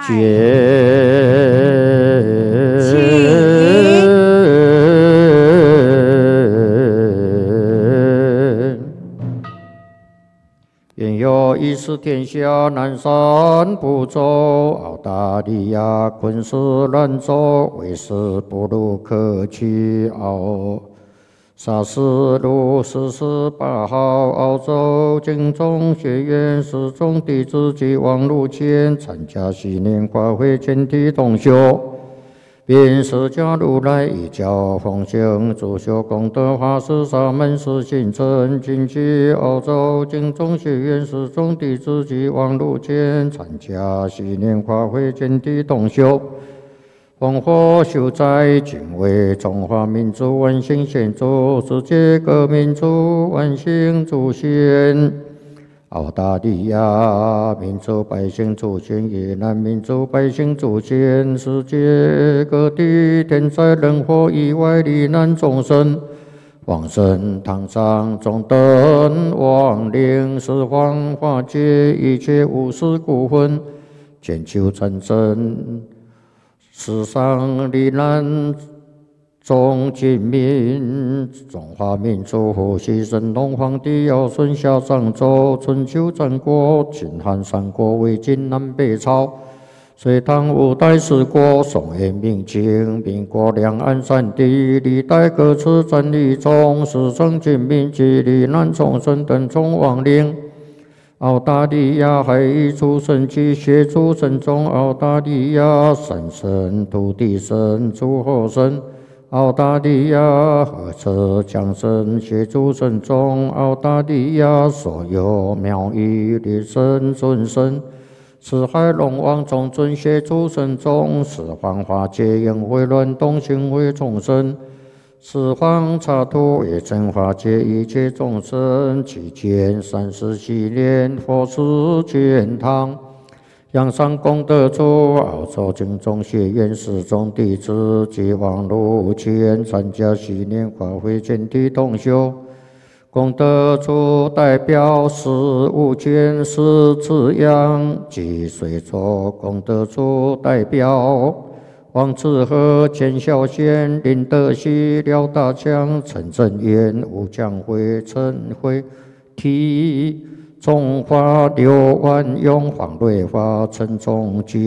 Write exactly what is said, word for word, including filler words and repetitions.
愿有一时天下南赡部洲、澳大利亚昆士兰州为师不如可去澳。沙斯路四十八号澳洲经中学院十中弟子及网路前参加新年法会全体同修，并释迦如来一教奉行主修功德法师沙门师行成经及澳洲经中学院十中弟子及网路前参加新年法会全体同修。烽火修在敬畏中华民族万幸献主，世界各民族万幸祖先。澳大利亚民族百姓祖先，越南民族百姓祖先，世界各地天灾人祸意外罹难众生，往生堂上中等亡灵，十方化解一切无事故魂，全球战争。世上罹难众尽民，中华民族呼吸神龙皇帝尧舜夏商周，春秋战国秦汉三国魏晋南北朝，隋唐五代十国，宋元明清，民国两岸三地，历代各次战役中，死生尽民及罹难众生等众亡灵。澳大利亚海域诸神及协诸神中，澳大利亚山神、土地神、诸火神，澳大利亚河车江神、协诸神中，澳大利亚所有庙宇列神尊神，四海龙王众尊协诸神中，四方化解因会乱动行为众生。四方刹土也真化解一切众生，期间三十七年佛世见堂，仰上功德主，澳洲经中学院十中弟子及网路前参加新年法会全体同修。功德主代表十五件十字样，及随着功德主代表王志和、钱孝贤、林德熙、廖大强、陈振彦、吴江辉、陈辉、T、中华刘万勇、黄瑞华、陈仲基。